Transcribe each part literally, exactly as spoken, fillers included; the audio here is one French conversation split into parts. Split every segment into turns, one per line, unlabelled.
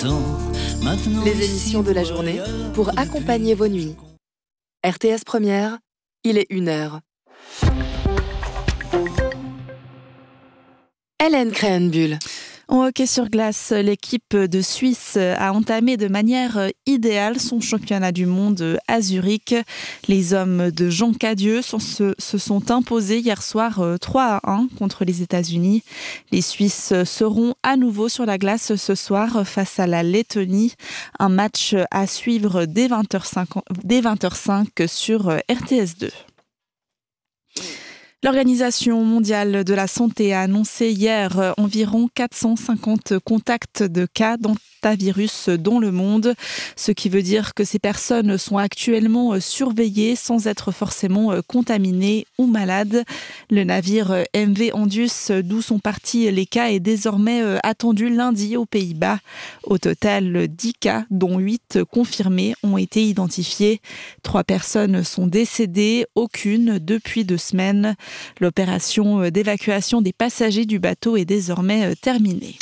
Les émissions de la journée pour accompagner vos nuits. R T S Première, il est une heure. Hélène Krähenbühl.
En hockey sur glace, l'équipe de Suisse a entamé de manière idéale son championnat du monde à Zurich. Les hommes de Jean Cadieux se, se sont imposés hier soir trois à un contre les États-Unis. Les Suisses seront à nouveau sur la glace ce soir face à la Lettonie. Un match à suivre dès vingt heures cinq sur R T S deux. L'Organisation mondiale de la santé a annoncé hier environ quatre cent cinquante contacts de cas d'hantavirus dans le monde, ce qui veut dire que ces personnes sont actuellement surveillées sans être forcément contaminées ou malades. Le navire M V Andus, d'où sont partis les cas, est désormais attendu lundi aux Pays-Bas. Au total, dix cas, dont huit confirmés, ont été identifiés. Trois personnes sont décédées, aucune depuis deux semaines. L'opération d'évacuation des passagers du bateau est désormais terminée.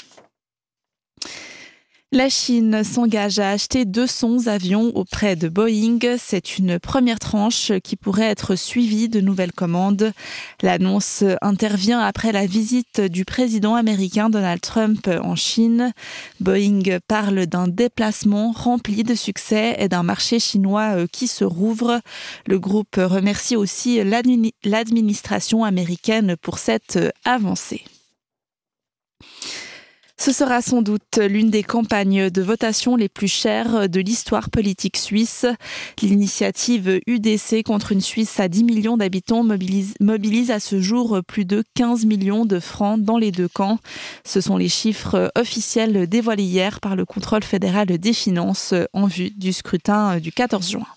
La Chine s'engage à acheter deux cents avions auprès de Boeing. C'est une première tranche qui pourrait être suivie de nouvelles commandes. L'annonce intervient après la visite du président américain Donald Trump en Chine. Boeing parle d'un déplacement rempli de succès et d'un marché chinois qui se rouvre. Le groupe remercie aussi l'admi- l'administration américaine pour cette avancée. Ce sera sans doute l'une des campagnes de votation les plus chères de l'histoire politique suisse. L'initiative U D C contre une Suisse à dix millions d'habitants mobilise, mobilise à ce jour plus de quinze millions de francs dans les deux camps. Ce sont les chiffres officiels dévoilés hier par le Contrôle fédéral des finances en vue du scrutin du quatorze juin.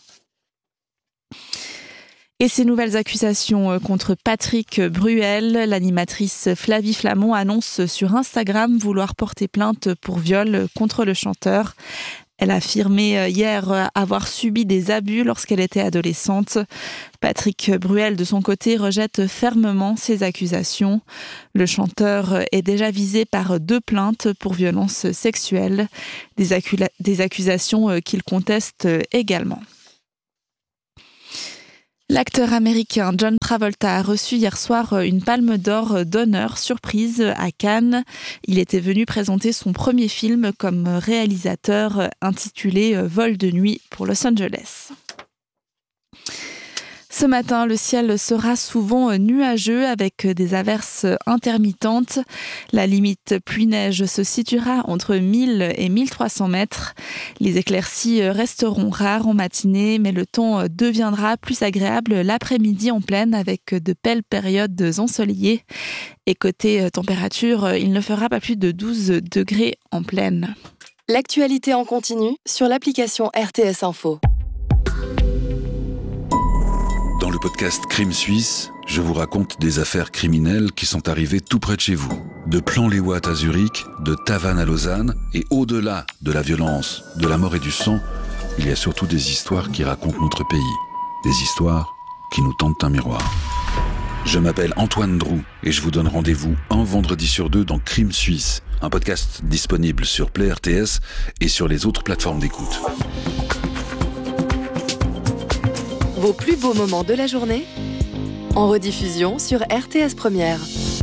Et ces nouvelles accusations contre Patrick Bruel, l'animatrice Flavie Flament annonce sur Instagram vouloir porter plainte pour viol contre le chanteur. Elle a affirmé hier avoir subi des abus lorsqu'elle était adolescente. Patrick Bruel, de son côté, rejette fermement ces accusations. Le chanteur est déjà visé par deux plaintes pour violences sexuelles, des, accula- des accusations qu'il conteste également. L'acteur américain John Travolta a reçu hier soir une palme d'or d'honneur surprise à Cannes. Il était venu présenter son premier film comme réalisateur intitulé Vol de nuit pour Los Angeles. Ce matin, le ciel sera souvent nuageux avec des averses intermittentes. La limite pluie-neige se situera entre mille et mille trois cents mètres. Les éclaircies resteront rares en matinée, mais le temps deviendra plus agréable l'après-midi en plaine avec de belles périodes ensoleillées. Et côté température, il ne fera pas plus de douze degrés en plaine.
L'actualité en continu sur l'application R T S Info.
Dans le podcast Crime Suisse, je vous raconte des affaires criminelles qui sont arrivées tout près de chez vous. De Plan-les-Ouates à Zurich, de Tavannes à Lausanne, et au-delà de la violence, de la mort et du sang, il y a surtout des histoires qui racontent notre pays. Des histoires qui nous tendent un miroir. Je m'appelle Antoine Drou et je vous donne rendez-vous un vendredi sur deux dans Crime Suisse, un podcast disponible sur Play R T S et sur les autres plateformes d'écoute.
Vos plus beaux moments de la journée en rediffusion sur R T S Première.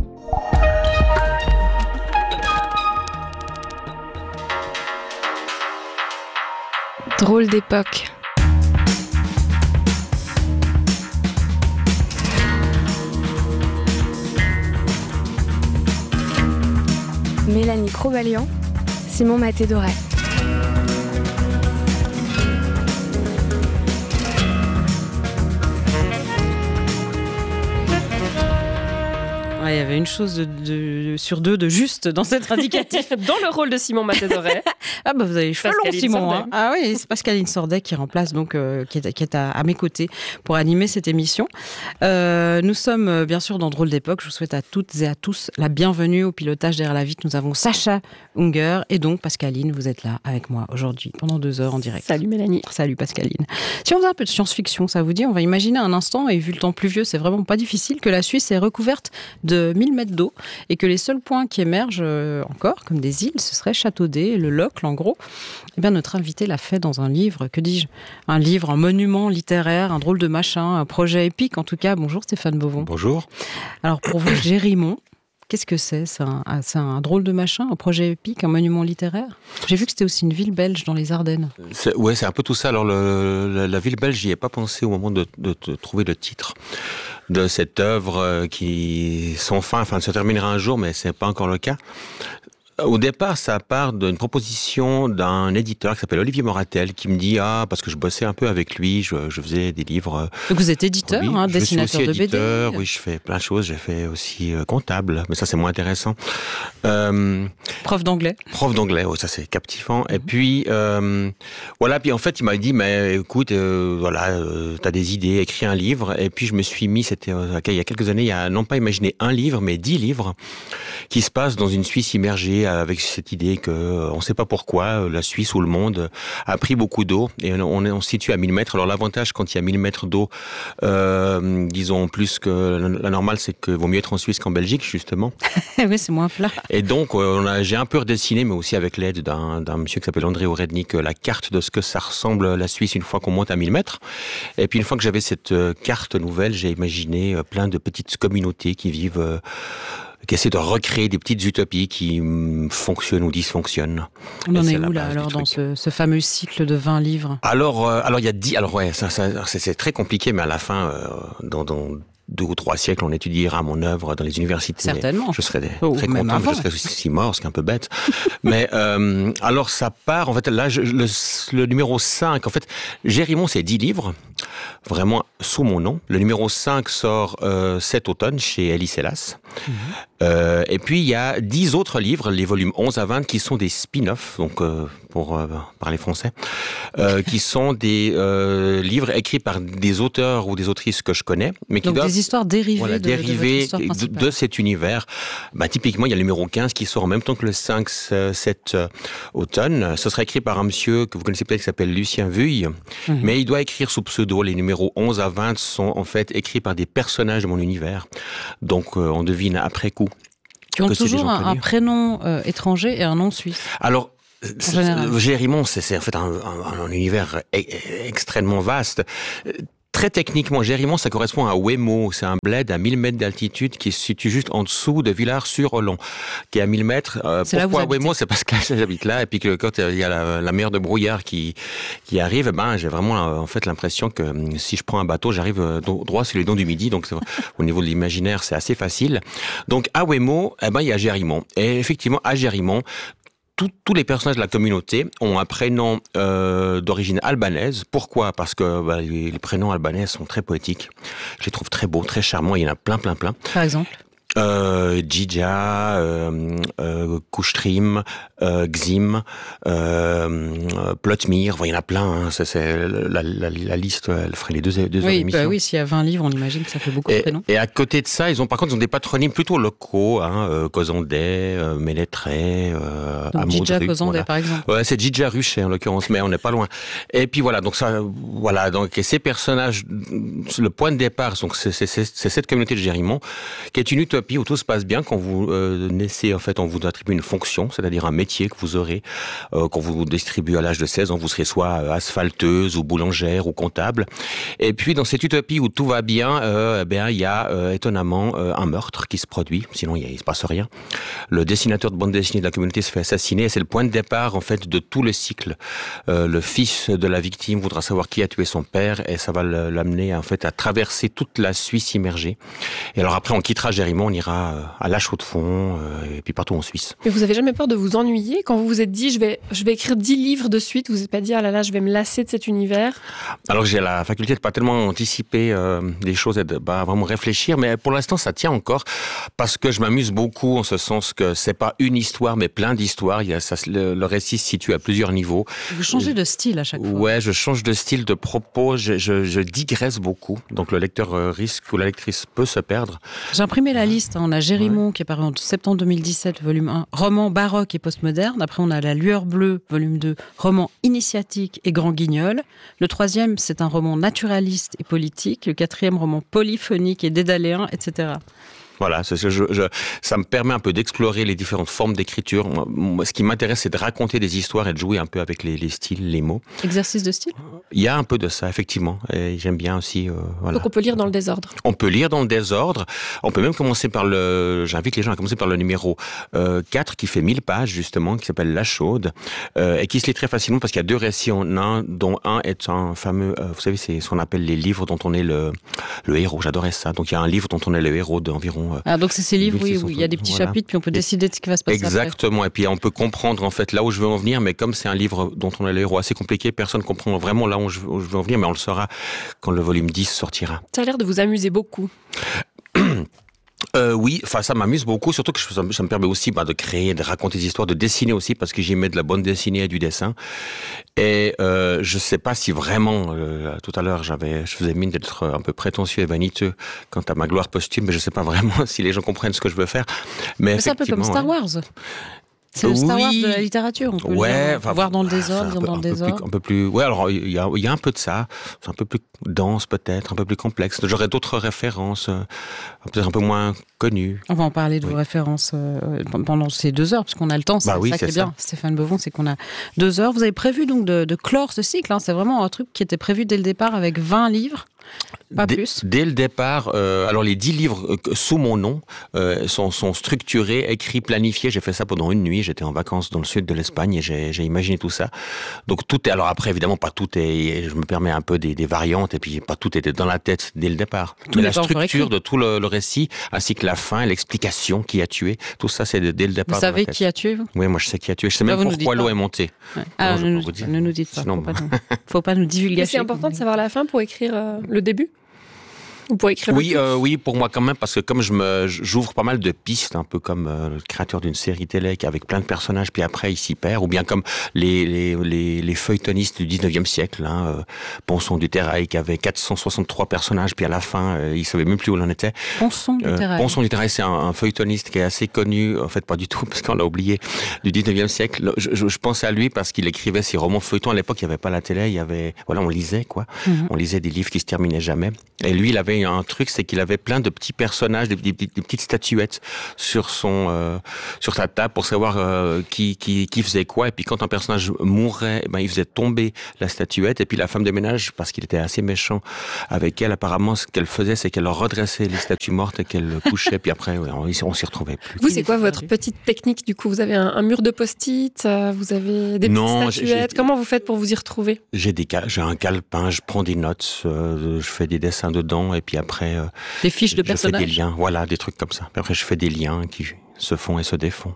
Drôle d'époque. Mélanie Crobalian, Simon Maté-Doré.
Ouais, il y avait une chose de, de, sur deux de juste dans cet indicatif.
Dans le rôle de Simon Maté-Doré.
Ah bah vous avez les cheveux longs, Simon. Hein. Ah oui, c'est Pascaline Sordet qui remplace donc euh, qui est, qui est à, à mes côtés pour animer cette émission. Euh, nous sommes euh, bien sûr dans Drôle d'époque. Je vous souhaite à toutes et à tous la bienvenue au pilotage derrière la vitre. Nous avons Sacha Unger et donc Pascaline. Vous êtes là avec moi aujourd'hui pendant deux heures en direct.
Salut Mélanie.
Salut Pascaline. Si on faisait un peu de science-fiction, ça vous dit? On va imaginer un instant, et vu le temps pluvieux, c'est vraiment pas difficile, que la Suisse est recouverte de mille mètres d'eau et que les seuls points qui émergent euh, encore, comme des îles, ce serait Châteaudet, le Locle, cercle, en gros. Eh bien, notre invité l'a fait dans un livre, que dis-je ? Un livre, un monument littéraire, un drôle de machin, un projet épique, en tout cas. Bonjour Stéphane Beauvon.
Bonjour.
Alors, pour vous, Gérimont, qu'est-ce que c'est ? C'est un, c'est un drôle de machin, un projet épique, un monument littéraire ? J'ai vu que c'était aussi une ville belge dans les Ardennes.
C'est, ouais, c'est un peu tout ça. Alors, le, la, la ville belge, j'y ai pas pensé au moment de, de, de trouver le titre de cette œuvre qui, sans fin, enfin, se terminera un jour, mais c'est pas encore le cas. Au départ, ça part d'une proposition d'un éditeur qui s'appelle Olivier Moratel, qui me dit, ah, parce que je bossais un peu avec lui, je, je faisais des livres.
Donc vous êtes éditeur, oui, hein, dessinateur de
éditeur,
B D.
Oui, je fais plein de choses, j'ai fait aussi euh, comptable, mais ça c'est moins intéressant. Euh,
prof d'anglais.
Prof d'anglais, oui, ça c'est captivant. Mm-hmm. Et puis, euh, voilà, puis en fait, il m'a dit, mais écoute, euh, voilà, euh, t'as des idées, écris un livre. Et puis je me suis mis, c'était euh, il y a quelques années, il y a non pas imaginer un livre, mais dix livres qui se passent dans une Suisse immergée, avec cette idée que on ne sait pas pourquoi la Suisse ou le monde a pris beaucoup d'eau et on est on se situe à mille mètres. Alors l'avantage quand il y a mille mètres d'eau, euh, disons plus que la normale, c'est que vaut mieux être en Suisse qu'en Belgique justement.
Oui, c'est moins plat.
Et donc on a, j'ai un peu redessiné, mais aussi avec l'aide d'un, d'un monsieur qui s'appelle André Orednik, la carte de ce que ça ressemble la Suisse une fois qu'on monte à mille mètres. Et puis une fois que j'avais cette carte nouvelle, j'ai imaginé plein de petites communautés qui vivent, qui essaie de recréer des petites utopies qui fonctionnent ou dysfonctionnent.
On en est où là alors dans ce, ce fameux cycle de vingt livres ?
Alors, euh, alors il y a dix. Alors ouais, ça, ça, c'est, c'est très compliqué, mais à la fin, euh, dans, dans deux ou trois siècles, on étudiera mon œuvre dans les universités.
Certainement.
Je serais
oh,
très content,
avant.
Je serais aussi mort, ce qui est un peu bête. Mais euh, alors ça part, en fait, là, je, le, le numéro cinq, en fait, Gérimont, c'est dix livres, vraiment sous mon nom. Le numéro cinq sort euh, cet automne chez Elis Hélas. Mmh. Euh, et puis, il y a dix autres livres, les volumes onze à vingt, qui sont des spin-offs, donc euh, pour euh, parler français, euh, qui sont des euh, livres écrits par des auteurs ou des autrices que je connais, mais qui
donc
doivent...
des histoires dérivées,
voilà,
de,
dérivées
de,
de, de cet univers. Bah, typiquement, il y a le numéro quinze qui sort en même temps que le cinq cet euh, automne. Ce sera écrit par un monsieur que vous connaissez peut-être qui s'appelle Lucien Vuille, mmh. mais il doit écrire sous pseudo. Les numéros onze à vingt sont en fait écrits par des personnages de mon univers. Donc, euh, on devine après coup.
Qui ont toujours un, un prénom euh, étranger et un nom suisse.
Alors, Gérimont, c'est, c'est en fait un, un, un univers e- extrêmement vaste. Très techniquement, Gérimont, ça correspond à Ouémaux. C'est un bled à mille mètres d'altitude qui se situe juste en dessous de Villars-sur-Olon, qui est à mille mètres. Euh, pourquoi Ouémaux ? C'est parce que j'habite là, et puis que quand il y a la, la mer de brouillard qui qui arrive, eh ben j'ai vraiment en fait l'impression que si je prends un bateau, j'arrive droit sur les dents du Midi. Donc au niveau de l'imaginaire, c'est assez facile. Donc à Ouémaux, eh ben il y a Gérimont. Et effectivement, à Gérimont, Tous, tous les personnages de la communauté ont un prénom euh, d'origine albanaise. Pourquoi ? Parce que bah, les, les prénoms albanais sont très poétiques. Je les trouve très beaux, très charmants. Il y en a plein, plein, plein.
Par exemple ?
Euh, Djidja, euh, euh, Kouchtrim, euh, Xim, euh, Plotmir, il y en a plein. Hein. C'est, c'est la, la, la liste, elle ferait les deux, deux
oui,
heures d'émission.
Bah oui, s'il y a vingt livres, on imagine que ça fait beaucoup
et,
de prénoms.
Et à côté de ça, ils ont par contre ils ont des patronymes plutôt locaux, hein, euh, Cozandais, euh, Mélétré, euh,
donc Djidja, Cozandais,
voilà.
par exemple.
Ouais, c'est Djidja Ruchet en l'occurrence, mais on n'est pas loin. Et puis voilà, donc ça, voilà, donc et ces personnages, le point de départ, donc c'est, c'est, c'est, c'est cette communauté de Gérimont, qui est une utopie où tout se passe bien quand vous euh, naissez. En fait, on vous attribue une fonction, c'est-à-dire un métier que vous aurez. Euh, quand vous vous distribuez à l'âge de seize ans, vous serez soit asphalteuse ou boulangère ou comptable. Et puis, dans cette utopie où tout va bien, euh, ben il y a euh, étonnamment euh, un meurtre qui se produit. Sinon, il ne se passe rien. Le dessinateur de bande dessinée de la communauté se fait assassiner. Et c'est le point de départ, en fait, de tout le cycle. Euh, le fils de la victime voudra savoir qui a tué son père, et ça va l'amener en fait à traverser toute la Suisse immergée. Et alors après, on quittera Gérimont, on ira à La Chaux-de-Fonds euh, et puis partout en Suisse.
Mais vous avez jamais peur de vous ennuyer quand vous vous êtes dit je vais je vais écrire dix livres de suite, vous vous êtes pas dit ah là là je vais me lasser de cet univers?
Alors j'ai la faculté de pas tellement anticiper euh, des choses et de pas vraiment réfléchir, mais pour l'instant ça tient encore parce que je m'amuse beaucoup en ce sens que c'est pas une histoire mais plein d'histoires. Il y a ça, le, le récit se situe à plusieurs niveaux.
Vous changez de style à chaque fois.
Ouais, je change de style, de propos, je, je, je digresse beaucoup, donc le lecteur risque ou la lectrice peut se perdre.
J'ai imprimé la liste, on a Gérimont ouais. qui est paru en septembre deux mille dix-sept, volume un, roman baroque et postmoderne. Après, on a La Lueur Bleue, volume deux, roman initiatique et grand guignol. Le troisième, c'est un roman naturaliste et politique. Le quatrième, roman polyphonique et dédaléen, et cetera.
Voilà, je, je, je, ça me permet un peu d'explorer les différentes formes d'écriture. Moi, ce qui m'intéresse, c'est de raconter des histoires et de jouer un peu avec les, les styles, les mots.
Exercice de style ?
Il y a un peu de ça, effectivement. Et j'aime bien aussi. Euh, voilà.
Donc on peut lire dans le désordre.
On peut lire dans le désordre. On peut même commencer par le. J'invite les gens à commencer par le numéro euh, quatre qui fait mille pages justement, qui s'appelle La Chaude euh, et qui se lit très facilement parce qu'il y a deux récits en un, dont un est un fameux. Euh, vous savez, c'est ce qu'on appelle les livres dont on est le le héros. J'adorais ça. Donc il y a un livre dont on est le héros d'environ.
Ah, donc c'est ces livres oui, où il y a des petits voilà. chapitres, puis on peut décider de ce qui va se passer
Exactement,
après.
Et puis on peut comprendre en fait là où je veux en venir, mais comme c'est un livre dont on est le héros assez compliqué, personne ne comprend vraiment là où je, où je veux en venir, mais on le saura quand le volume dix sortira.
Ça a l'air de vous amuser beaucoup.
Euh, oui, enfin ça m'amuse beaucoup, surtout que ça, ça me permet aussi bah, de créer, de raconter des histoires, de dessiner aussi, parce que j'y mets de la bonne dessinée et du dessin. Et euh, je sais pas si vraiment, euh, tout à l'heure, j'avais, je faisais mine d'être un peu prétentieux et vaniteux quant à ma gloire posthume, mais je sais pas vraiment si les gens comprennent ce que je veux faire. Mais,
mais c'est un peu comme Star Wars. Ouais. C'est le Star Wars
oui.
de la littérature, on peut
ouais,
le dire, voir dans le désordre, lire dans le désordre.
Plus, un peu plus, ouais, alors il y a, il y a un peu de ça, c'est un peu plus dense peut-être, un peu plus complexe. J'aurais d'autres références, euh, peut-être un peu moins connues.
On va en parler de oui. vos références euh, pendant ces deux heures, parce qu'on a le temps, c'est bah oui, ça qui est, est bien, Stéphane Bevon, c'est qu'on a deux heures. Vous avez prévu donc de, de clore ce cycle, hein, c'est vraiment un truc qui était prévu dès le départ avec vingt livres. Pas
dès,
plus.
Dès le départ, euh, alors les dix livres euh, sous mon nom euh, sont, sont structurés, écrits, planifiés. J'ai fait ça pendant une nuit. J'étais en vacances dans le sud de l'Espagne et j'ai, j'ai imaginé tout ça. Donc tout est. Alors après, évidemment, pas tout est. Je me permets un peu des, des variantes et puis pas tout était dans la tête dès le départ.
Tout
Mais la structure de tout le, le récit, ainsi que la fin, l'explication, qui a tué, tout ça, c'est dès le départ.
Vous savez qui a tué vous ?
Oui, moi je sais qui a tué. Je sais même
là,
pourquoi l'eau est montée.
Ouais. Ah, non, ne, nous, vous ne nous dites pas. Sinon, faut, pas nous, faut pas nous divulguer.
C'est important de savoir la fin pour écrire euh, le début. Pour écrire
oui, euh, oui, pour moi quand même, parce que comme je me, j'ouvre pas mal de pistes, un peu comme euh, le créateur d'une série télé avec plein de personnages, puis après il s'y perd, ou bien comme les les les, les feuilletonistes du dix-neuvième siècle, hein, euh, Ponson du Terrail qui avait quatre cent soixante-trois personnages, puis à la fin euh, il savait même plus où il en était.
Ponson du Terrail.
Euh, Ponson du Terrail, c'est un, un feuilletoniste qui est assez connu, en fait pas du tout, parce qu'on l'a oublié, du dix-neuvième siècle. Je, je, je pense à lui parce qu'il écrivait ses romans feuilletons. À l'époque, il n'y avait pas la télé, il y avait, voilà, on lisait quoi, mm-hmm. on lisait des livres qui se terminaient jamais. Et lui, il avait un truc, c'est qu'il avait plein de petits personnages, des, des, des petites statuettes sur son, euh, sur sa table pour savoir euh, qui, qui, qui faisait quoi. Et puis quand un personnage mourait, ben il faisait tomber la statuette. Et puis la femme de ménage, parce qu'il était assez méchant avec elle, apparemment, ce qu'elle faisait, c'est qu'elle redressait les statues mortes et qu'elle couchait. Puis après, ouais, on, on s'y retrouvait plus.
Vous, c'est quoi votre petite technique du coup ? Vous avez un, un mur de post-it, vous avez des
non,
petites statuettes. Comment vous faites pour vous y retrouver ?
J'ai des, j'ai un calepin, je prends des notes, euh, je fais des dessins dedans, et puis après. Euh,
des fiches de
je
personnages.
fais des liens, voilà, des trucs comme ça. Puis après, je fais des liens qui se font et se défont.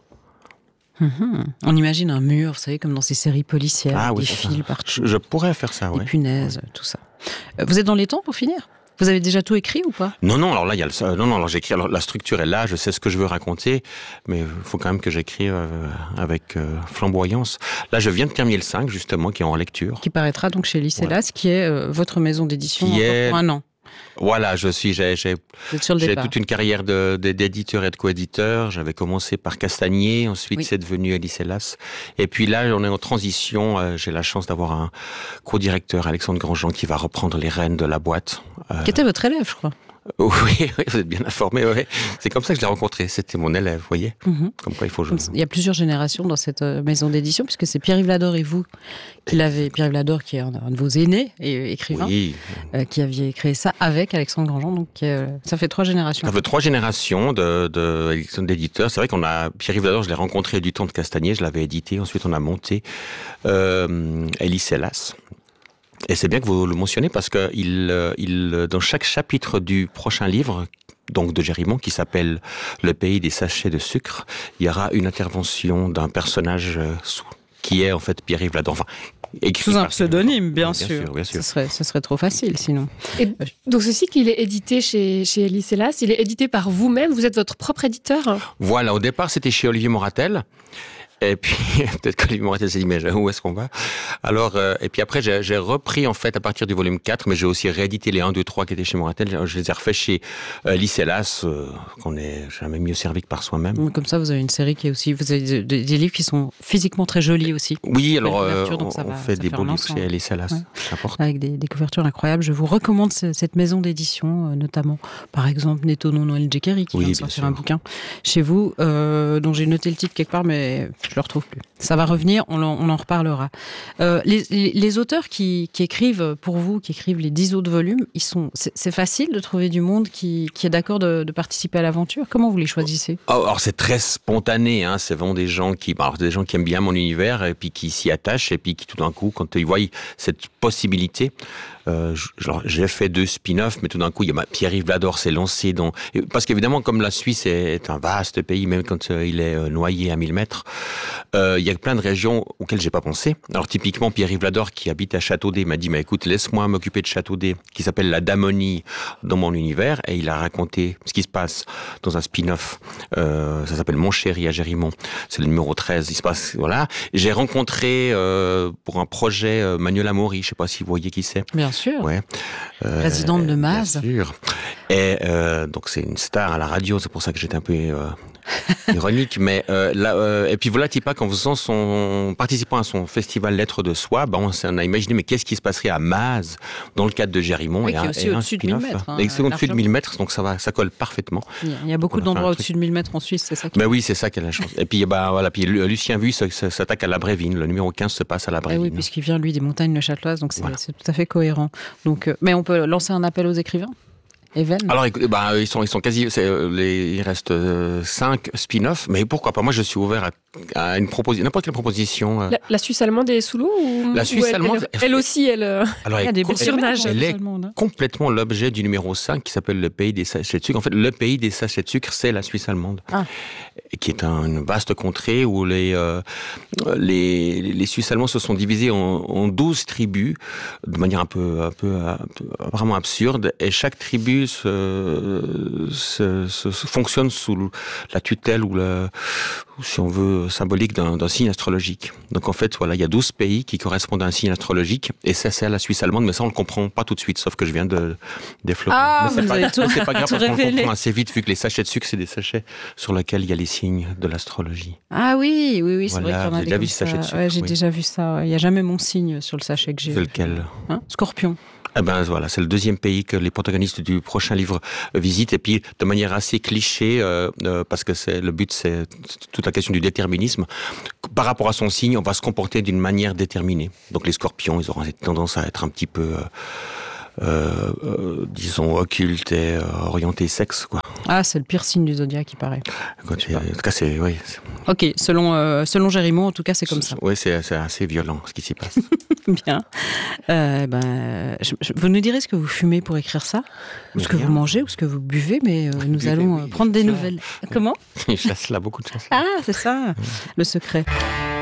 Mmh. On imagine un mur, vous savez, comme dans ces séries policières, ah, oui, des fils partout.
Je, je pourrais faire ça, oui.
Des punaises, ouais. Tout ça. Vous êtes dans les temps pour finir ? Vous avez déjà tout écrit ou pas ?
Non, non, alors là, il y a le, non, non, alors j'écris, alors la structure est là, je sais ce que je veux raconter, mais il faut quand même que j'écrive euh, avec euh, flamboyance. Là, je viens de terminer le cinq, justement, qui est en lecture.
Qui paraîtra donc chez Lycélas, voilà. Qui est euh, votre maison d'édition
qui est...
pour un an.
Voilà, je suis, j'ai, j'ai, j'ai toute une carrière de, de, d'éditeur et de coéditeur. J'avais commencé par Castagnier, ensuite oui. C'est devenu Lycélas. Et puis là, on est en transition. Euh, j'ai la chance d'avoir un co-directeur, Alexandre Grandjean, qui va reprendre les rênes de la boîte.
Euh... Qui était votre élève, je crois.
Oui, oui, vous êtes bien informé. Oui. C'est comme ça que je l'ai rencontré. C'était mon élève, vous voyez. Mm-hmm. Comme quoi, il faut jouer.
Il y a plusieurs générations dans cette maison d'édition, puisque c'est Pierre-Yves Lador et vous qui l'avez. Pierre-Yves Lador, qui est un, un de vos aînés et écrivain, oui. euh, qui aviez créé ça avec Alexandre Grandjean. Donc, euh, ça fait trois générations.
Ça fait trois générations de, de, d'éditeurs. C'est vrai qu'on a Pierre-Yves Lador, je l'ai rencontré du temps de Castagnier, je l'avais édité. Ensuite, on a monté euh, Lycélas. Et c'est bien que vous le mentionnez parce que il, il, dans chaque chapitre du prochain livre, donc de Gérimont, qui s'appelle Le pays des sachets de sucre, il y aura une intervention d'un personnage sous, qui est en fait Pierre-Yves Lador. Enfin, écrit
sous un pseudonyme, bien,
bien,
sûr.
bien sûr. Bien sûr.
Ce serait, ce serait trop facile sinon.
Et donc ce cycle, il est édité chez, chez Lycélas, il est édité par vous-même, vous êtes votre propre éditeur ?
Voilà, au départ c'était chez Olivier Moratel. Et puis, peut-être qu'Olivier Moretel s'est dit, mais où est-ce qu'on va? Alors, euh, et puis après, j'ai, j'ai repris, en fait, à partir du volume quatre, mais j'ai aussi réédité les un, deux, trois qui étaient chez Moretel. Je les ai refaits chez euh, Lycélas, euh, qu'on est jamais mieux servi que par soi-même.
Comme ça, vous avez une série qui est aussi, vous avez des, des, des livres qui sont physiquement très jolis aussi.
Oui, alors, euh,
donc ça
on,
va,
on fait
ça
des
fait
beaux
un
livres
ensemble.
chez Lycélas.
Ouais. Avec des, des couvertures incroyables. Je vous recommande ce, cette maison d'édition, euh, notamment, par exemple, Nettono Noël Djekeri, qui
oui,
vient de sortir un bouquin chez vous, euh, dont j'ai noté le titre quelque part, mais je le retrouve plus. Ça va revenir, on en, on en reparlera. Euh, les, les, les auteurs qui, qui écrivent pour vous, qui écrivent les dix autres volumes, ils sont, c'est, c'est facile de trouver du monde qui, qui est d'accord de, de participer à l'aventure. Comment vous les choisissez?
Alors c'est très spontané, hein. C'est vraiment des gens qui, alors, des gens qui aiment bien mon univers et puis qui s'y attachent et puis qui tout d'un coup, quand ils voient cette possibilité, euh, genre, j'ai fait deux spin-offs, mais tout d'un coup, il y a Pierre-Yves Vlador s'est lancé dans, parce qu'évidemment, comme la Suisse est un vaste pays, même quand euh, il est euh, noyé à mille mètres, euh, il y a plein de régions auxquelles j'ai pas pensé. Alors typiquement, Pierre-Yves Vlador qui habite à Châteaudet m'a dit, mais écoute, laisse-moi m'occuper de Châteaudet, qui s'appelle la Damonie dans mon univers, et il a raconté ce qui se passe dans un spin-off. Euh, ça s'appelle Mon chéri à Gérimont. C'est le numéro treize. Il se passe, voilà. J'ai rencontré euh, pour un projet euh, Manuel Amaury. Je sais pas si vous voyez qui c'est.
Bien sûr.
Ouais. Euh,
Présidente de Maz.
Bien sûr. Et euh, donc c'est une star à la radio. C'est pour ça que j'étais un peu euh, ironique. Mais euh, là, euh, et puis voilà, Tipac, en faisant son, participant à son festival Lettres de Soi, ben on, on a imaginé mais qu'est-ce qui se passerait à Maz dans le cadre de Gérimont.
Oui,
et
qui est
un,
aussi
et
au-dessus de mille mètres. Hein,
et c'est au-dessus de mille mètres, donc ça va, ça colle parfaitement.
Il y a, il y a beaucoup d'endroits au-dessus de mille mètres en Suisse, c'est ça qui...
Ben oui, c'est ça qui a la chance. Et puis, bah, voilà, puis Lucien Vuille s'attaque à la Brévine. Le numéro quinze se passe à la Brévine.
Eh oui, puisqu'il vient, lui, des montagnes neuchâteloises, donc c'est,
voilà.
c'est tout à fait cohérent. Donc, euh, mais on peut lancer un appel aux écrivains? Even.
Alors, bah, ils sont, ils sont quasi, c'est, les, il reste euh, cinq spin-offs, mais pourquoi pas? Moi, je suis ouvert à, à une proposition, n'importe quelle proposition. Euh.
La, la Suisse allemande est sous l'eau ou
La Suisse
ou elle,
allemande,
elle, elle aussi, elle.
Alors,
il y a des
surnages.
Elle est complètement l'objet du numéro cinq qui s'appelle le pays des sachets de sucre. En fait, le pays des sachets de sucre, c'est la Suisse allemande,
ah.
qui est un, une vaste contrée où les, euh, les, les Suisses allemands se sont divisés en, en douze tribus de manière un peu, un peu, un peu vraiment absurde, et chaque tribu se Se, se, se fonctionne sous la tutelle ou, la, ou si on veut, symbolique d'un, d'un signe astrologique. Donc en fait, voilà, il y a douze pays qui correspondent à un signe astrologique, et ça, c'est à la Suisse allemande, mais ça, on le comprend pas tout de suite, sauf que je viens de développer.
Ah,
mais c'est, pas,
tout,
c'est pas grave, parce qu'on le comprend assez vite, vu que les sachets de sucre, c'est des sachets sur lesquels il y a les signes de l'astrologie.
Ah oui, oui, oui, c'est
voilà,
vrai qu'il y en a
déjà vu ce sachet de sucre.
Ouais, j'ai
oui.
déjà vu ça. Il n'y a jamais mon signe sur le sachet que j'ai.
C'est lequel?
Hein? Scorpion.
Eh ben voilà, c'est le deuxième pays que les protagonistes du prochain livre visitent, et puis de manière assez cliché, euh, euh, parce que c'est le but, c'est toute la question du déterminisme. Par rapport à son signe, on va se comporter d'une manière déterminée. Donc les Scorpions, ils auront tendance à être un petit peu, euh, euh, euh, disons, occultes et euh, orientés sexe, quoi.
Ah, c'est le pire signe du zodiaque, il paraît.
Quand en tout cas, c'est oui. C'est...
Ok, selon euh, selon Gérimont, en tout cas, c'est comme ça.
Oui, c'est, c'est assez violent ce qui s'y passe.
Bien. Euh, ben, je, je, vous nous direz ce que vous fumez pour écrire ça, ou ce que vous mangez, ou ce que vous buvez, mais euh, nous buvez, allons oui, prendre des nouvelles. Comment?
Il chasse là, beaucoup de chasse.
Ah, c'est ça, le secret.